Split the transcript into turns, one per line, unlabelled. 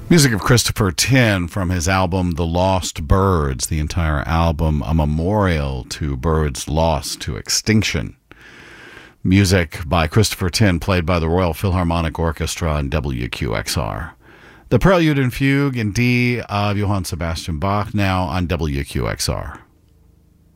Music of Christopher Tin from his album The Lost Birds, the entire album a memorial to birds lost to extinction. Music by Christopher Tin, played by the Royal Philharmonic Orchestra and WQXR. The Prelude and Fugue in D of Johann Sebastian Bach, now on WQXR.